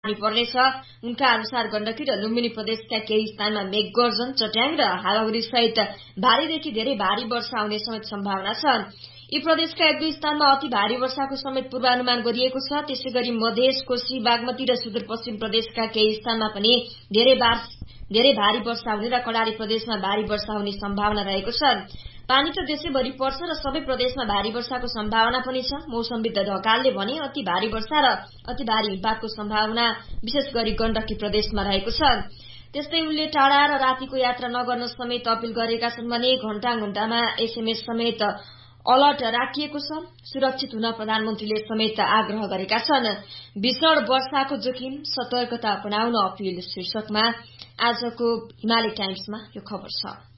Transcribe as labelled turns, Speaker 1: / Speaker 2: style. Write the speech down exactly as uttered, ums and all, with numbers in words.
Speaker 1: पर्नेछ। उनका अनुसार गण्डकी र लुम्बिनी प्रदेशका केही स्थानमा मेघ गर्जन, चट्याङ र हावाहुरी सहित भारीदेखि धेरै भारी वर्षा हुने समेत सम्भावना छ। यी प्रदेशका एक दुई स्थानमा अति भारी वर्षाको समेत पूर्वानुमान गरिएको छ। त्यसैगरी मधेस, कोशी, बागमती र सुदूरपश्चिम प्रदेशका केही स्थानमा पनि धेरै धेरै भारी वर्षा हुने र कर्णाली प्रदेशमा भारी वर्षा हुने सम्भावना रहेको छ। पानी त देशैभरि पर्छ र सबै प्रदेशमा भारी वर्षाको सम्भावना पनि छ। मौसमविद ढकालले भने अति भारी वर्षा र अति भारी हिमपातको सम्भावना विशेष गरी गण्डकी प्रदेशमा रहेको छ। त्यस्तै उनले टाढा र रातिको यात्रा नगर्न समेत अपील गरेका छन् भने घण्टा घण्टामा एसएमएस समेत अलर्ट राखिएको छ। सुरक्षित हुन प्रधानमन्त्रीले समेत आग्रह गरेका छन्। भीषण वर्षाको जोखिम, सतर्कता अपनाउन अपील शीर्षकमा आजको हिमालय टाइम्समा यो खबर छ।